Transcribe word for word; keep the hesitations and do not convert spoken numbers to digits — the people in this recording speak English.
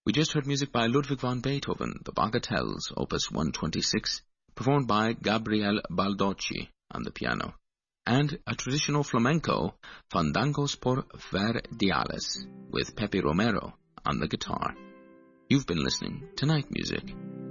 We just heard music by Ludwig van Beethoven, the Bagatelles, Opus one twenty-six, performed by Gabriel Baldocci on the piano, and a traditional flamenco, Fandangos por Verdiales, with Pepe Romero on the guitar. You've been listening to Night Music.